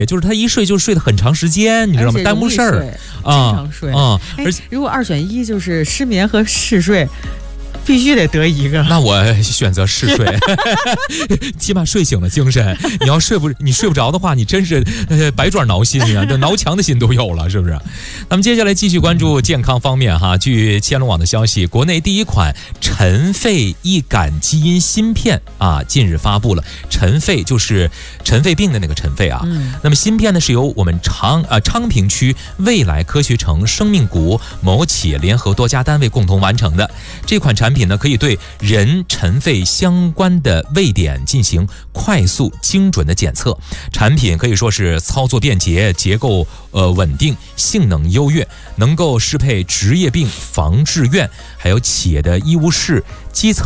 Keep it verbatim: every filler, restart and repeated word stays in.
也就是他一睡就睡得很长时间，你知道吗？耽误事儿啊，经常睡啊。 而且如果二选一，就是失眠和嗜睡，必须得得一个。 那我选择嗜睡，起码睡醒了精神。你要睡不你睡不着的话，你真是呃百爪挠心啊，这挠墙的心都有了，是不是？那么接下来继续关注健康方面哈。据千龙网的消息，国内第一款尘肺易感基因芯片啊，近日发布了。尘肺就是尘肺病的那个尘肺啊。嗯、那么芯片呢，是由我们昌啊昌平区未来科学城生命谷某企业联合多家单位共同完成的。这款产品呢，可以对人尘肺相关的位点进行快速精准的检测。产品可以说是操作便捷，结构呃稳定，性能优越，能够适配职业病防治院，还有企业的医务室基层